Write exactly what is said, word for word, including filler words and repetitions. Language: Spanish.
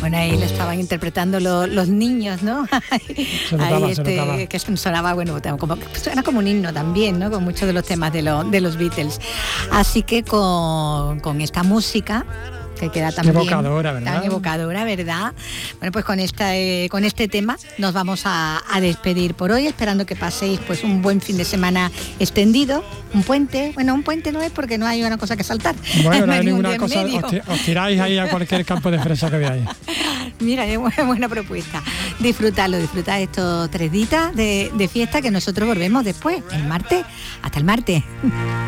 Bueno, ahí lo estaban interpretando lo, los niños, ¿no? Se notaba, ahí este, se notaba. que sonaba, bueno, como, suena como un himno también, ¿no? Con muchos de los temas de, lo, de los Beatles. Así que con, con esta música, que queda también evocadora, ¿verdad? Tan evocadora, ¿verdad? Bueno, pues con esta, eh, con este tema nos vamos a, a despedir por hoy, esperando que paséis pues un buen fin de semana extendido, un puente. Bueno, un puente no es porque no hay una cosa que saltar. Bueno, no hay ninguna cosa, os, os tiráis ahí a cualquier campo de fresa que veáis. Mira, es buena, buena propuesta. Disfrutarlo, disfrutar estos tres días de, de fiesta, que nosotros volvemos después, el martes. Hasta el martes.